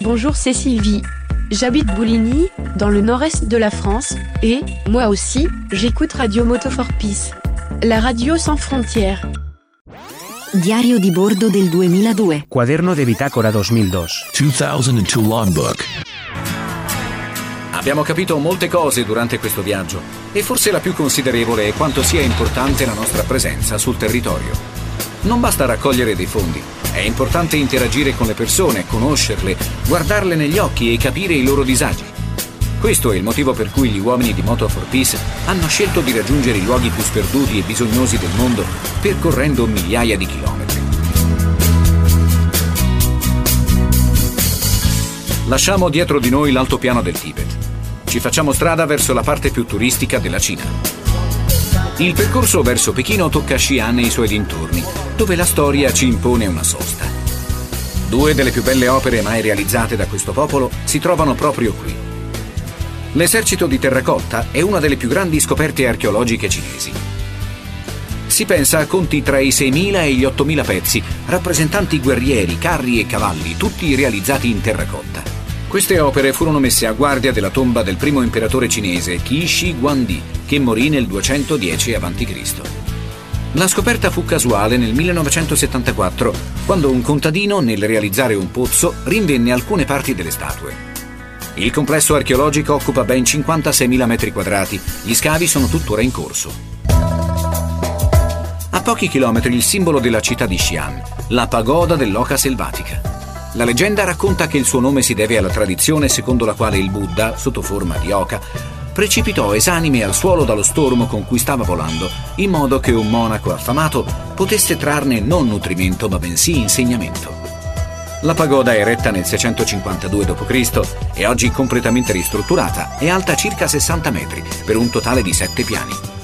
Bonjour, c'est Sylvie. J'habite Bouligny, dans le nord-est de la France, et, moi aussi, j'écoute Radio Moto for Peace. La radio sans frontières. Diario di bordo del 2002. Quaderno de bitácora 2002. 2002 logbook. Abbiamo capito molte cose durante questo viaggio e forse la più considerevole è quanto sia importante la nostra presenza sul territorio. Non basta raccogliere dei fondi, è importante interagire con le persone, conoscerle, guardarle negli occhi e capire i loro disagi. Questo è il motivo per cui gli uomini di Moto for Peace hanno scelto di raggiungere i luoghi più sperduti e bisognosi del mondo percorrendo migliaia di chilometri. Lasciamo dietro di noi l'altopiano del Tibet. Ci facciamo strada verso la parte più turistica della Cina. Il percorso verso Pechino tocca Xi'an e i suoi dintorni, dove la storia ci impone una sosta. Due delle più belle opere mai realizzate da questo popolo si trovano proprio qui. L'esercito di terracotta è una delle più grandi scoperte archeologiche cinesi. Si pensa a conti tra i 6.000 e gli 8.000 pezzi, rappresentanti guerrieri, carri e cavalli, tutti realizzati in terracotta. Queste opere furono messe a guardia della tomba del primo imperatore cinese, Qi Shi Huangdi, che morì nel 210 a.C. La scoperta fu casuale nel 1974, quando un contadino, nel realizzare un pozzo, rinvenne alcune parti delle statue. Il complesso archeologico occupa ben 56.000 metri quadrati, gli scavi sono tuttora in corso. A pochi chilometri il simbolo della città di Xi'an, la pagoda dell'oca selvatica. La leggenda racconta che il suo nome si deve alla tradizione secondo la quale il Buddha, sotto forma di oca, precipitò esanime al suolo dallo stormo con cui stava volando, in modo che un monaco affamato potesse trarne non nutrimento ma bensì insegnamento. La pagoda è eretta nel 652 d.C. e oggi completamente ristrutturata, è alta circa 60 metri, per un totale di 7 piani.